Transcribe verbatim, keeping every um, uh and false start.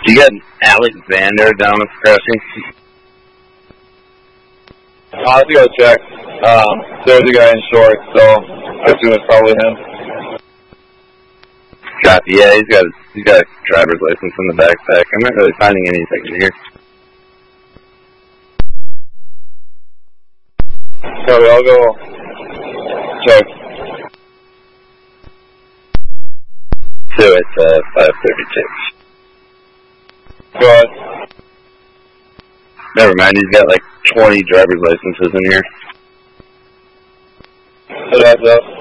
You got Alexander down at crossing? I'll have to go check. Um, there's a guy in short, so I assume it's probably him. Copy. Yeah, he's got he's got a driver's license in the backpack. I'm not really finding anything here. Sorry, I'll go check. So it's uh, five thirty-six. Go ahead. Never mind, he's got like twenty driver's licenses in here. It adds up.